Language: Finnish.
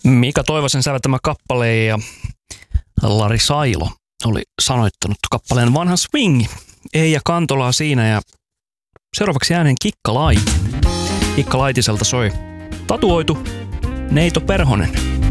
Mika Toivosen säveltämä kappale ja Lari Sailo oli sanoittanut kappaleen Vanha swingi. Eija Kantolaa siinä ja seuraavaksi äänen Kikka Laitinen. Kikka Laitiselta soi Tatuoitu Neito Perhonen.